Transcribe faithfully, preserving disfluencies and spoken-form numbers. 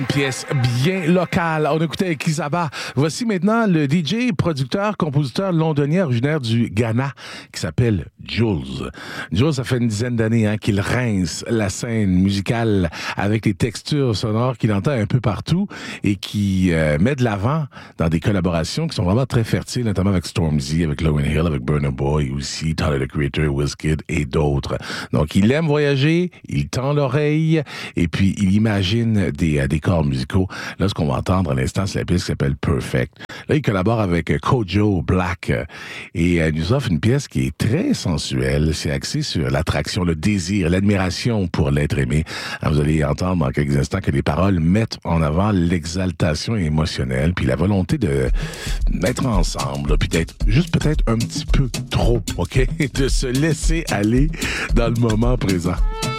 Une pièce bien locale. On écoutait Kizaba. Voici maintenant le D J, producteur, compositeur londonien originaire du Ghana qui s'appelle Jules. Jules, ça fait une dizaine d'années hein, qu'il rince la scène musicale avec les textures sonores qu'il entend un peu partout et qui euh, met de l'avant dans des collaborations qui sont vraiment très fertiles, notamment avec Stormzy, avec Lauryn Hill, avec Burna Boy aussi, Tyler, the Creator, Wizkid et d'autres. Donc, il aime voyager, il tend l'oreille et puis il imagine des, euh, des corps musicaux. Là, ce qu'on va entendre à l'instant, c'est la pièce qui s'appelle Perfect. Là, il collabore avec Kojo Black et il nous offre une pièce qui est très sensuelle. C'est axé sur l'attraction, le désir, l'admiration pour l'être aimé. Alors, vous allez entendre dans quelques instants que les paroles mettent en avant l'exaltation émotionnelle puis la volonté de d'être ensemble, puis d'être juste peut-être un petit peu trop, OK? De se laisser aller dans le moment présent.